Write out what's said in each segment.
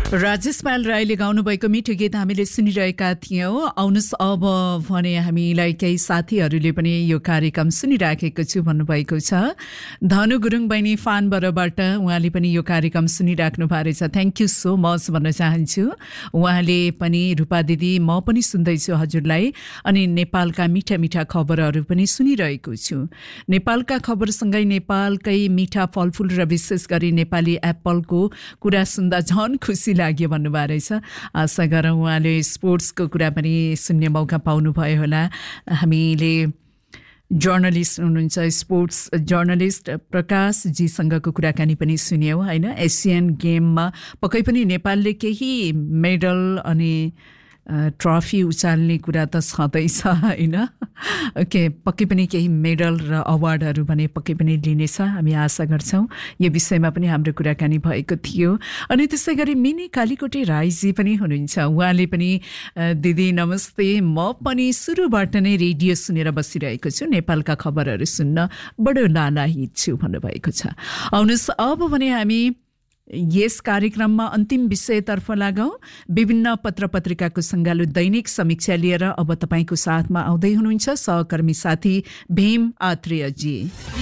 राजेश पाल राईले गाउनुभएको मिठो गीत हामीले सुनिरहेका थियौँ। आउनुहोस् अब भने हामीलाई केही साथीहरूले पनि यो कार्यक्रम सुनिराखेको छु भन्नुभएको छ। धनु गुरुङ बहिनी फानबरबाट उहाँले पनि यो कार्यक्रम सुनिराख्नु भएको रहेछ। थ्याङ्क यू सो मच भन्न चाहन्छु। उहाँले पनि रूपा दिदी म पनि सुन्दैछु हजुरलाई अनि नेपालका मिठा मिठा खबरहरू पनि सुनिरहेको छु। नेपालका खबरसँगै नेपालकै मिठा फलफुल र विशेष गरी नेपाली एप्पलको कुरा सुन्दा झन् खुसी लाग्यो भन्नुभएको रहेछ। आशा गरौँ उहाँले स्पोर्ट्सको कुरा पनि सुन्ने मौका पाउनुभयो होला। हामीले जर्नलिस्ट हुनुहुन्छ, स्पोर्ट्स जर्नलिस्ट प्रकाशजीसँगको कुराकानी पनि सुन्यौँ होइन। एसियन गेममा पक्कै पनि नेपालले केही मेडल अनि ट्रफी उचाल्ने कुरा त छँदैछ होइन। ओके, पक्कै पनि केही मेडल र अवार्डहरू भने पक्कै पनि लिनेछ, हामी आशा गर्छौँ। यो विषयमा पनि हाम्रो कुराकानी भएको थियो। अनि त्यसै गरी मिनी कालीकोटे राईजी पनि हुनुहुन्छ। उहाँले पनि दिदी नमस्ते, म पनि सुरुबाट नै रेडियो सुनेर बसिरहेको छु, नेपालका खबरहरू सुन्न बडो लालायित छु भन्नुभएको छ। आउनुहोस् अब भने हामी यस कार्यक्रममा अन्तिम विषयतर्फ लागौँ। विभिन्न पत्र पत्रिकाको सङ्गालो दैनिक समीक्षा लिएर अब तपाईँको साथमा आउँदै हुनुहुन्छ सहकर्मी साथी भीम आत्रेयजी।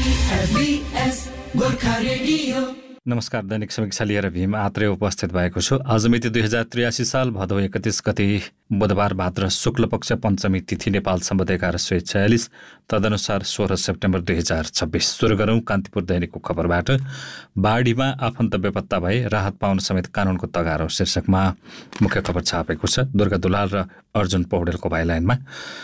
नमस्कार, दैनिक समीक्षा लिएर भीम आत्रेय उपस्थित भएको छु। आज मिति 2083 साल भदौ 31 गते बुधबार भाद्र शुक्ल पक्ष पञ्चमी तिथि नेपाल सम्बत 1146, तदनुसार 16 सेप्टेम्बर 2026। सुरु गरौँ कान्तिपुर दैनिकको खबरबाट। बाढीमा आफन्त बेपत्ता भए, राहत पाउन समेत कानुनको तगारो शीर्षकमा मुख्य खबर छापेको छ। दुर्गा दुलाल र अर्जुन पौडेलको भाइलाइनमा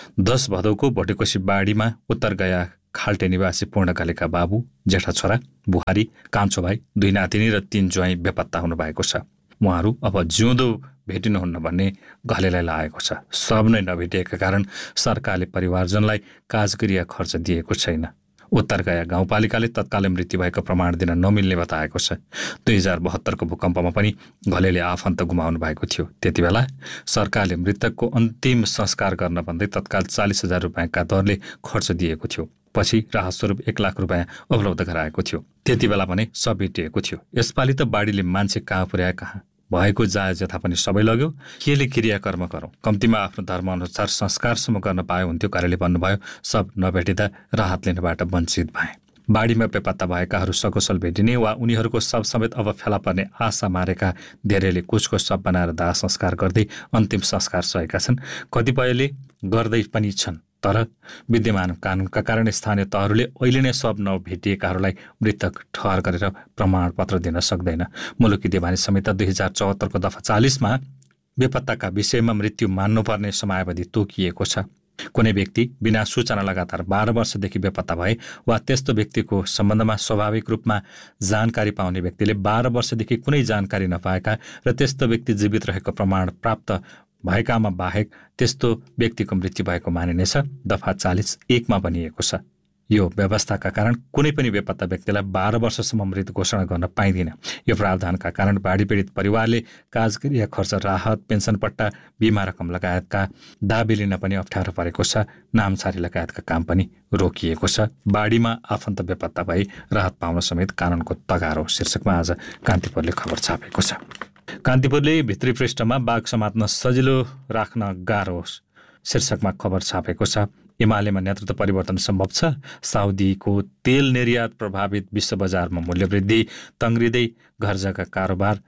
10 भदौको भोटेकोशी बाढीमा उत्तर गया खाल्टे निवासी पूर्णकालीका बाबु, जेठा छोरा, बुहारी, कान्छो भाइ, 2 नातिनी र 3 ज्वाइँ बेपत्ता हुनुभएको छ। उहाँहरू अब जिउँदो भेटिनुहुन्न भन्ने घलेलाई लागेको छ। सब नै नभेटिएका कारण सरकारले परिवारजनलाई काजक्रिया खर्च दिएको छैन। उत्तर गया गाउँपालिकाले तत्कालै मृत्यु भएको प्रमाण दिन नमिल्ने बताएको छ। 2072 को भूकम्पमा पनि घलेले आफन्त गुमाउनु भएको थियो। त्यति बेला सरकारले मृतकको अन्तिम संस्कार गर्न भन्दै तत्काल 40,000 रुपियाँका दरले खर्च दिएको थियो। पछि राहत स्वरूप 1 लाख रुपियाँ उपलब्ध गराएको थियो। त्यति बेला भने सब भेटिएको थियो। यसपालि त बाढीले मान्छे कहाँ पुर्याए कहाँ, भएको जायज जथा पनि सबै लग्यो। केले क्रियाकर्म गरौँ, कम्तीमा आफ्नो धर्मअनुसार संस्कारसम्म गर्न पाए हुन्थ्यो, कार्यले भन्नुभयो। सब नभेटिँदा राहत लिनबाट वञ्चित भए। बाढीमा बेपत्ता भएकाहरू सकुशल भेटिने वा उनीहरूको शव समेत अब फेला पर्ने आशा मारेका धेरैले कुचको शव बनाएर दाह संस्कार गर्दै अन्तिम संस्कार सकेका छन्। कतिपयले गर्दै पनि छन्। तर विद्यमान कानुनका कारण स्थानीय तहहरूले अहिले नै शव नभेटिएकाहरूलाई मृतक ठहर गरेर प्रमाणपत्र दिन सक्दैन। मुलुकी देवानी संहिता 2074 को दफा 40 मा बेपत्ताका विषयमा मृत्यु मान्नुपर्ने समयावधि तोकिएको छ। कुनै व्यक्ति बिना सूचना लगातार 12 वर्षदेखि बेपत्ता भए वा त्यस्तो व्यक्तिको सम्बन्धमा स्वाभाविक रूपमा जानकारी पाउने व्यक्तिले 12 वर्षदेखि कुनै जानकारी नपाएका र त्यस्तो व्यक्ति जीवित रहेको प्रमाण प्राप्त भएकामा बाहेक त्यस्तो व्यक्तिको मृत्यु भएको मानिनेछ। दफा 40(1) मा भनिएको छ। यो व्यवस्थाका कारण कुनै पनि बेपत्ता व्यक्तिलाई 12 वर्षसम्म मृत घोषणा गर्न पाइँदैन। यो प्रावधानका कारण बाढी पीडित परिवारले काजक्रिया खर्च, राहत, पेन्सन पट्टा, बिमा रकम लगायतका दाबी लिन पनि अप्ठ्यारो परेको छ। नामसारी लगायतका काम पनि रोकिएको छ। बाढीमा आफन्त बेपत्ता भई राहत पाउन समेत कानुनको तगारो शीर्षकमा आज कान्तिपुरले खबर छापेको छ। कान्तिपुरले भित्री पृष्ठमा बाघ समात्न सजिलो राख्न गाह्रो शीर्षकमा खबर छापेको छ। एमालेमा नेतृत्व परिवर्तन सम्भव छ। साउदीको तेल निर्यात प्रभावित विश्व बजारमा मूल्य वृद्धि तङ्ग्रिँदै घर जग्गा कारोबार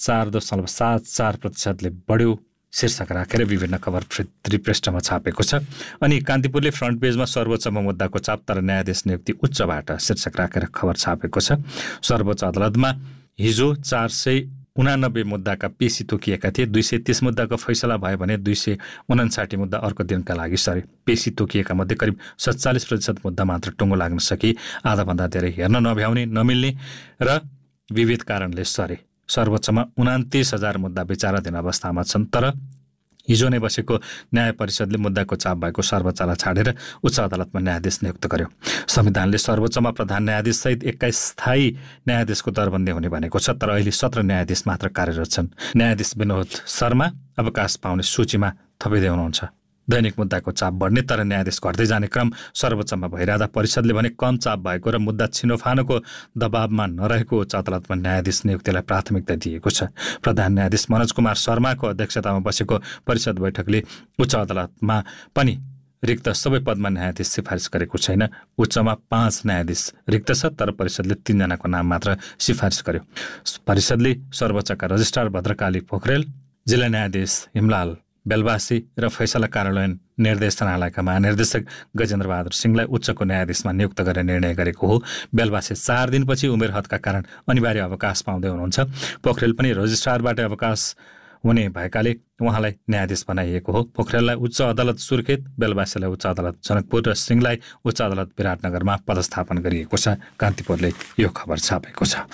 4.74% बढ्यो शीर्षक राखेर विभिन्न खबर त्रिपृष्ठमा छापेको छ। अनि कान्तिपुरले फ्रन्ट पेजमा सर्वोच्चमा मुद्दाको चाप तर न्यायाधीश नियुक्ति उच्चबाट शीर्षक राखेर खबर छापेको छ। सर्वोच्च अदालतमा हिजो 489 मुद्दाका पेशी तोकिएका थिए। 230 मुद्दाको फैसला भयो भने 259 मुद्दा अर्को दिनका लागि सरे। पेशी तोकिएका मध्ये करिब 47% मुद्दा मात्र टुङ्गो लाग्न सके। आधाभन्दा धेरै हेर्न नभ्याउने, नमिल्ने र विविध कारणले सरे। सर्वोच्चमा 29,000 मुद्दा विचाराधीन अवस्थामा छन्। तर हिजो नै बसेको न्याय परिषदले मुद्दाको चाप भएको सर्वोच्चलाई छाडेर उच्च अदालतमा न्यायाधीश नियुक्त गर्यो। संविधानले सर्वोच्चमा प्रधान न्यायाधीश सहित 21 स्थायी न्यायाधीशको दरबन्दी हुने भनेको छ। तर अहिले 17 न्यायाधीश मात्र कार्यरत छन्। न्यायाधीश विनोद शर्मा अवकाश पाउने सूचीमा थपिँदै हुनुहुन्छ। दैनिक मुद्दाको चाप बढ्ने तर न्यायाधीश घट्दै जाने क्रम सर्वोच्चमा भइरहँदा परिषदले भने कम चाप भएको र मुद्दा छिनोफानोको दबावमा नरहेको उच्च अदालतमा न्यायाधीश नियुक्तिलाई प्राथमिकता दिएको छ। प्रधान न्यायाधीश मनोज कुमार शर्माको अध्यक्षतामा बसेको परिषद बैठकले उच्च अदालतमा पनि रिक्त सबै पदमा न्यायाधीश सिफारिस गरेको छैन। उच्चमा 5 न्यायाधीश रिक्त छ तर परिषदले 3 जनाको नाम मात्र सिफारिस गर्यो। परिषदले सर्वोच्चका रजिस्ट्रार भद्रकाली पोखरेल, जिल्ला न्यायाधीश हिमलाल बेलबासी र फैसला कार्यान्वयन निर्देशनालयका महानिर्देशक गजेन्द्र बहादुर सिंहलाई उच्चको न्यायाधीशमा नियुक्त गर्ने निर्णय गरेको हो। बेलबासी 4 दिनपछि उमेर हदका कारण अनिवार्य अवकाश पाउँदै हुनुहुन्छ। पोखरेल पनि रजिस्ट्रारबाट अवकाश हुने भएकाले उहाँलाई न्यायाधीश बनाइएको हो। पोखरेललाई उच्च अदालत सुर्खेत, बेलबासीलाई उच्च अदालत जनकपुर र सिंहलाई उच्च अदालत विराटनगरमा पदस्थापन गरिएको छ। कान्तिपुरले यो खबर छापेको छ।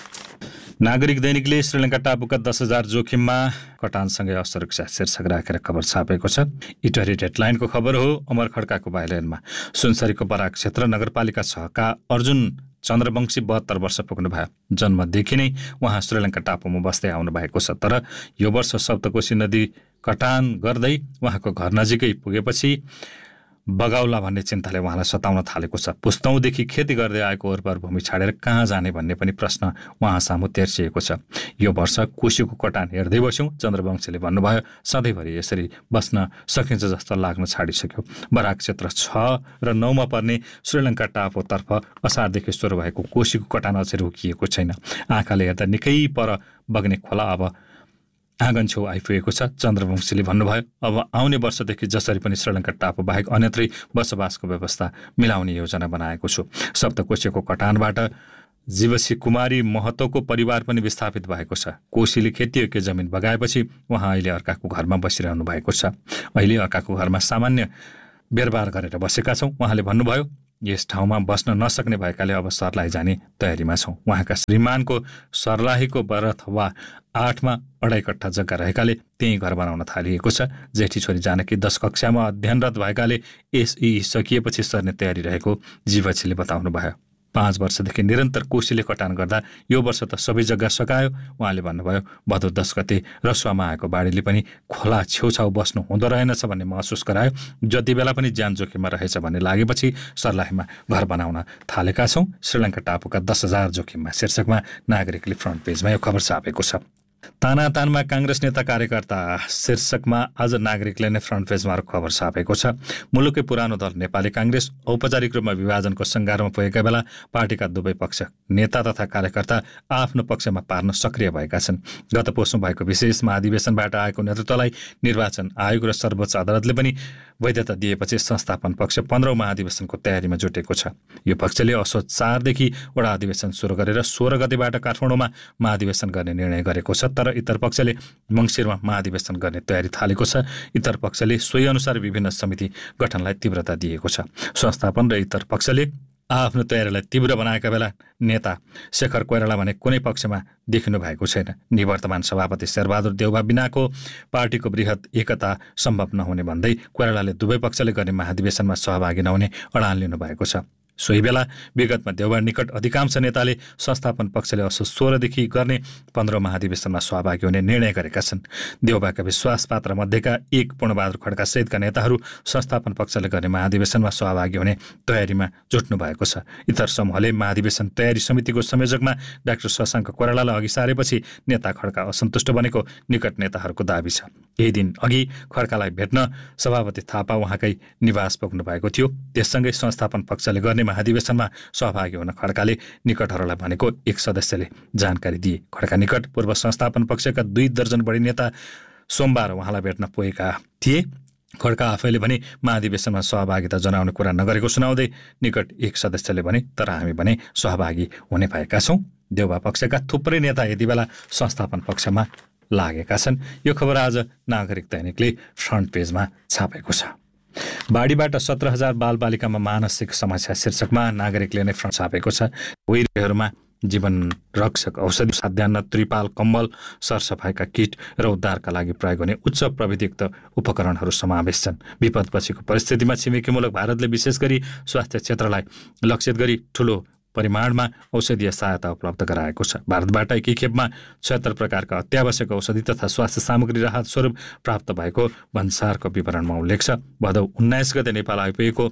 नागरिक दैनिकले श्रीलङ्का टापुका 10,000 जोखिममा कटानसँगै असुरक्षा शीर्षक राखेर खबर छापेको छ। इटहरी डेडलाइनको खबर हो। अमर खड्काको बाइलेनमा सुनसरीको बराक क्षेत्र नगरपालिका 6 का अर्जुन चन्द्रवंशी 72 वर्ष पुग्नुभयो। जन्मदेखि नै उहाँ श्रीलङ्का टापुमा बस्दै आउनु भएको छ। तर यो वर्ष सप्तकोशी नदी कटान गर्दै उहाँको घर नजिकै पुगेपछि बगाउला भन्ने चिन्ताले उहाँलाई सताउन थालेको छ। पुस्तौँदेखि खेती गर्दै आएको ओरपार भूमि छाडेर कहाँ जाने भन्ने पनि प्रश्न उहाँ सामु तेर्सिएको छ। यो वर्ष कोशीको कटान हेर्दै बस्यौँ, चन्द्रवंशीले भन्नुभयो। सधैँभरि यसरी बस्न सकिन्छ जस्तो लाग्न छाडिसक्यो। बराक क्षेत्र 6 र 9 मा पर्ने श्रीलङ्का टापुतर्फ असारदेखि सुरु भएको कोशीको कटान अझै रोकिएको छैन। आँखाले हेर्दा निकै पर बग्ने खोला अब आँगन छेउ आइपुगेको छ। चन्द्रवंशीले भन्नुभयो, अब आउने वर्षदेखि जसरी पनि श्रीलङ्का टापु बाहेक अन्यत्रै बसोबासको व्यवस्था मिलाउने योजना बनाएको छु। सप्तकोशीको कटानबाट जीवसी कुमारी महतोको परिवार पनि विस्थापित भएको छ। कोशीले खेतीयोग्य जमिन बगाएपछि उहाँ अहिले अर्काको घरमा बसिरहनु भएको छ। अहिले अर्काको घरमा सामान्य बेरबार गरेर बसेका छौँ। उहाँले भन्नुभयो, यस ठाउँमा बस्न नसक्ने भएकाले अब सर्लाही जाने तयारीमा छौँ। उहाँका श्रीमानको सर्लाहीको बरथवा 8 मा 2.5 कट्ठा जग्गा रहेकाले त्यही घर बनाउन थालिएको छ। जेठी छोरी जानकी 10 कक्षामा अध्ययनरत भएकाले एसई सकिएपछि सर्ने तयारी रहेको जीवछीले बताउनु भयो। 5 वर्षदेखि निरन्तर कोशीले कटान गर्दा यो वर्ष त सबै जग्गा सकायो। उहाँले भन्नुभयो, भदौ 10 गते रसुवामा आएको बाढीले पनि खोला छेउछाउ बस्नु हुँदो रहेनछ भन्ने महसुस गरायो। जति बेला पनि ज्यान जोखिममा रहेछ भन्ने लागेपछि सर्लाहीमा घर बनाउन थालेका छौँ। श्रीलङ्का टापुका 10,000 जोखिममा शीर्षकमा नागरिकले फ्रन्ट पेजमा यो खबर छापेको छ। तानातानमा काङ्ग्रेस नेता कार्यकर्ता शीर्षकमा आज नागरिकले नै फ्रन्ट पेजमा खबर छापेको छ। मुलुकै पुरानो दल नेपाली काङ्ग्रेस औपचारिक रूपमा विभाजनको सङ्घारमा पुगेका बेला पार्टीका दुवै पक्ष नेता तथा कार्यकर्ता आफ्नो पक्षमा पार्न सक्रिय भएका छन्। गत पौषमा भएको विशेष महाधिवेशनबाट आएको नेतृत्वलाई निर्वाचन आयोग र सर्वोच्च अदालतले पनि वैधता दिएपछि संस्थापन पक्ष 15औं महाधिवेशनको तयारीमा जुटेको छ। यो पक्षले असोज 4 देखि वडा अधिवेशन सुरु गरेर 16 गतेबाट काठमाडौँमा महाधिवेशन गर्ने निर्णय गरेको छ। तर इतर पक्षले मङ्सिरमा महाधिवेशन गर्ने तयारी थालेको छ। इतर पक्षले सोही अनुसार विभिन्न समिति गठनलाई तीव्रता दिएको छ। संस्थापन र इतर पक्षले आफ्नो तयारीलाई तीव्र बनाएका बेला नेता शेखर कोइराला भने कुनै पक्षमा देखिनु भएको छैन। निवर्तमान सभापति शेरबहादुर देउवा बिनाको पार्टीको बृहत एकता सम्भव नहुने भन्दै कोइरालाले दुवै पक्षले गर्ने महाधिवेशनमा सहभागी नहुने अडान लिनु भएको छ। सोही बेला विगतमा देउवा निकट अधिकांश नेताले संस्थापन पक्षले असोज 16 देखि गर्ने 15औं महाधिवेशनमा सहभागी हुने निर्णय गरेका छन्। देउवाका विश्वासपात्र मध्येका एक पूर्णबहादुर खड्का सहितका नेताहरू संस्थापन पक्षले गर्ने महाधिवेशनमा सहभागी हुने तयारीमा जुट्नु भएको छ। इतर समूहले महाधिवेशन तयारी समितिको संयोजकमा डाक्टर शशाङ्क कोइरालालाई अघि सारेपछि नेता खड्का असन्तुष्ट बनेको निकट नेताहरूको दाबी छ। केही दिन अघि खड्कालाई भेट्न सभापति थापा उहाँकै निवास पुग्नु भएको थियो। त्यससँगै संस्थापन पक्षले गर्ने महाधिवेशनमा सहभागी हुन खड्काले निकटहरूलाई भनेको एक सदस्यले जानकारी दिए। खड्का निकट पूर्व संस्थापन पक्षका 2 दर्जन बढी नेता सोमबार उहाँलाई भेट्न पुगेका थिए। खड्का आफैले भने महाधिवेशनमा सहभागिता जनाउने कुरा नगरेको सुनाउँदै निकट एक सदस्यले भने तर हामी भने सहभागी हुने भएका छौँ। देउवा पक्षका थुप्रै नेता यति बेला संस्थापन पक्षमा लागेका छन्। यो खबर आज नागरिक दैनिकले फ्रन्ट पेजमा छापेको छ। बाढीबाट 17,000 बालबालिकामा मानसिक समस्या शीर्षकमा नागरिकले नै फ्रन्ट छापेको छ। वैरीहरूमा जीवन रक्षक औषधि खाद्यान्न त्रिपाल कम्बल सरसफाइका किट र उद्धारका लागि प्रयोग हुने उच्च प्रविधियुक्त उपकरणहरू समावेश छन्। विपदपछिको परिस्थितिमा छिमेकी मुलुक भारतले विशेष गरी स्वास्थ्य क्षेत्रलाई लक्षित गरी ठूलो परिमाणमा औषधीय सहायता उपलब्ध गराएको छ। भारतबाट एकै खेपमा 76 प्रकारका अत्यावश्यक औषधि तथा स्वास्थ्य सामग्री राहत स्वरूप प्राप्त भएको भन्सारको विवरणमा उल्लेख छ। भदौ 19 गते नेपाल आइपुगेको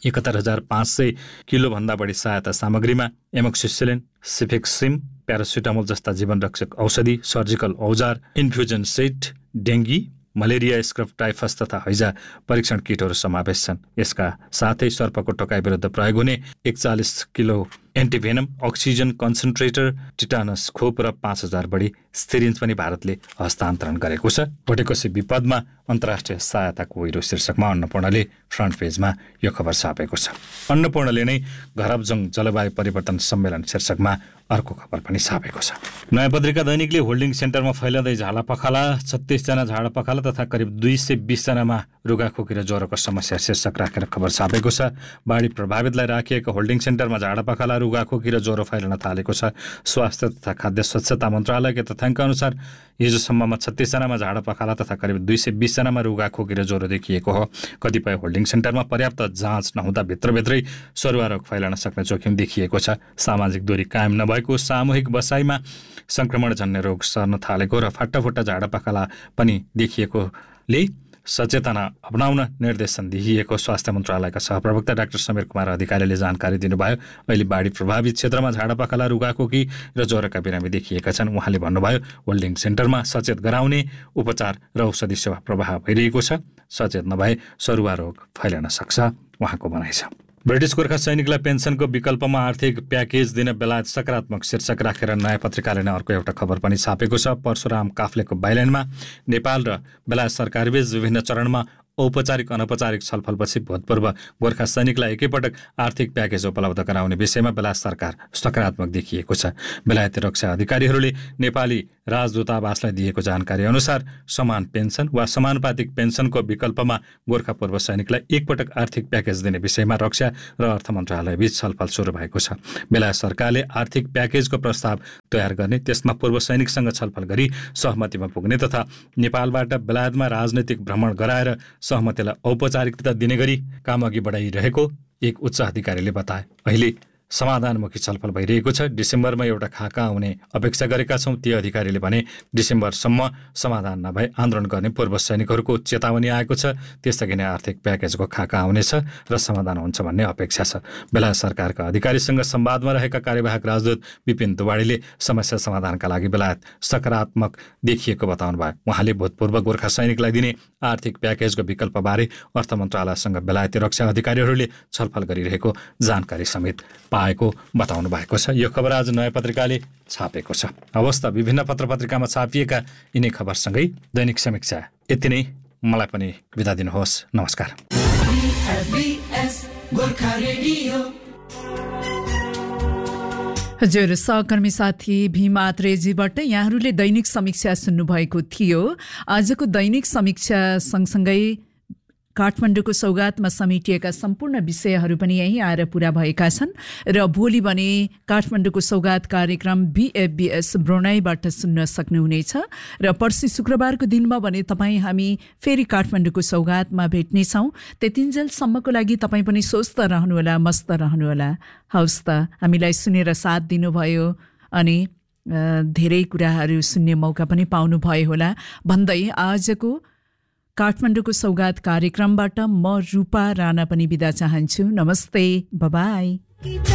71,500 किलोभन्दा बढी सहायता सामग्रीमा एमोक्सिसिलिन, सिफेक्सिम, प्यारासिटामोल जस्ता जीवनरक्षक औषधि, सर्जिकल औजार, infusion set, dengue, malaria scrub, typhus तथा हैजा परीक्षण किटहरू समावेश छन्। यसका साथै सर्पको टोकाइ विरुद्ध प्रयोग हुने 41 kilo antivenom, oxygen concentrator, tetanus खोप र 5,000 बढी सिरिन्ज पनि भारतले हस्तान्तरण गरेको छ। भोटेकोसी विपदमा अन्तर्राष्ट्रिय सहायताको ओइरो शीर्षकमा अन्नपूर्णले फ्रन्ट पेजमा यो खबर छापेको छ। अन्नपूर्णले नै घरबजङ जलवायु परिवर्तन सम्मेलन शीर्षकमा अर्को खबर पनि छापेको छ। नयाँ पत्रिका दैनिकले होल्डिङ सेन्टरमा फैलाउँदै झाडापखाला, 36 जना झाडापखाला तथा करिब 220 जनामा रुगाखोकी र ज्वरोको समस्या शीर्षक राखेर खबर छापेको छ। बाढी प्रभावितलाई राखिएको होल्डिङ सेन्टरमा झाडापखाला, रुगाखोकी र ज्वरो फैलन थालेको छ। स्वास्थ्य तथा खाद्य स्वच्छता मन्त्रालयका तथ्याङ्क अनुसार हिजोसम्ममा 36 जनामा झाडापखाला तथा करिब 220 जनामा रुगाखोकी र ज्वरो देखिएको हो। कतिपय होल्डिङ सेन्टरमा पर्याप्त जाँच नहुँदा भित्रभित्रै सरुवा रोग फैलन सक्ने जोखिम देखिएको छ। सामाजिक दूरी कायम नभएको सामूहिक बसाइमा संक्रमण जन्य रोग सर्न थालेको र फाटाफुट्टा झाडापखाला पनि देखिएकोले सचेतना अपनाउन निर्देशन दिइएको स्वास्थ्य मन्त्रालयका सहप्रवक्ता डाक्टर समीर कुमार अधिकारीले जानकारी दिनुभयो। अहिले बाढी प्रभावित क्षेत्रमा झाडापखाला, रुगाखोकी र ज्वरोका बिरामी देखिएका छन्। उहाँले भन्नुभयो, होल्डिङ सेन्टरमा सचेत गराउने उपचार र औषधि सेवा प्रवाह भइरहेको छ। सचेत नभए सरुवा रोग फैलन सक्छ, उहाँको भनाइ छ। ब्रिटिस गोर्खा सैनिकलाई पेन्सनको विकल्पमा आर्थिक प्याकेज दिन बेलायत सकारात्मक शीर्षक राखेर नयाँ पत्रिकाले नै अर्को एउटा खबर पनि छापेको छ। परशुराम काफ्लेको बाइल्यान्डमा नेपाल र बेलायत सरकारबीच विभिन्न चरणमा औपचारिक अनौपचारिक छलफलपछि भूतपूर्व गोर्खा सैनिकलाई एकैपटक आर्थिक प्याकेज उपलब्ध गराउने विषयमा बेलायत सरकार सकारात्मक देखिएको छ। बेलायती रक्षा अधिकारीहरूले नेपाली राजदूतावासलाई दिएको जानकारी अनुसार समान पेन्सन वा समानुपातिक पेन्सनको विकल्पमा गोर्खा पूर्व सैनिकलाई एकपटक आर्थिक प्याकेज दिने विषयमा रक्षा र अर्थ मन्त्रालयबीच छलफल सुरु भएको छ। बेलायत सरकारले आर्थिक प्याकेजको प्रस्ताव तयार गर्ने, त्यसमा पूर्व सैनिकसँग छलफल गरी सहमतिमा पुग्ने तथा नेपालबाट बेलायतमा राजनैतिक भ्रमण गराएर सहमतिलाई औपचारिकता दिने गरी काम अघि बढाइरहेको एक उच्च अधिकारीले बताए। अहिले समाधानमुखी छलफल भइरहेको छ। डिसेम्बरमा एउटा खाका आउने अपेक्षा गरेका छौँ। ती अधिकारीले भने डिसेम्बरसम्म समाधान नभए आन्दोलन गर्ने पूर्व सैनिकहरूको चेतावनी आएको छ। त्यसअघि नै आर्थिक प्याकेजको खाका आउनेछ र समाधान हुन्छ भन्ने अपेक्षा छ। बेलायत सरकारका अधिकारीसँग संवादमा रहेका कार्यवाहक राजदूत विपिन दुवाडीले समस्या समाधानका लागि बेलायत सकारात्मक देखिएको बताउनु भयो। उहाँले भूतपूर्व गोर्खा सैनिकलाई दिने आर्थिक प्याकेजको विकल्पबारे अर्थ मन्त्रालयसँग बेलायती रक्षा अधिकारीहरूले छलफल गरिरहेको जानकारी समेत पाएको बताउनु भएको छ। यो खबर आज नयाँ पत्रिकाले छापेको छ। अवस्था विभिन्न पत्रपत्रिकामा छापिएका यिनै खबरसँगै दैनिक समीक्षा यति नै। मलाई पनि बिदा दिनुहोस्। नमस्कार। हजुर, सहकर्मी साथी भीम आत्रेयजीबाट यहाँहरूले दैनिक समीक्षा सुन्नुभएको थियो। आजको दैनिक समीक्षा सँगसँगै काठमाडौँको सौगातमा समेटिएका सम्पूर्ण विषयहरू पनि यहीँ आएर पुरा भएका छन् र भोलि भने काठमाडौँको सौगात कार्यक्रम BFBS ब्रोनाईबाट सुन्न सक्नुहुनेछ र पर्सि शुक्रबारको दिनमा भने हामी फेरि काठमाडौँको सौगातमा भेट्नेछौँ। त्यतिन्जेलसम्मको लागि तपाईँ पनि स्वस्थ रहनुहोला, मस्त रहनुहोला। हवस् त, हामीलाई सुनेर साथ दिनुभयो अनि धेरै कुराहरू सुन्ने मौका पनि पाउनुभयो होला भन्दै आजको काठमाडौँको सौगात कार्यक्रमबाट म रूपा राणा पनि बिदा चाहन्छु। नमस्ते, बाइ।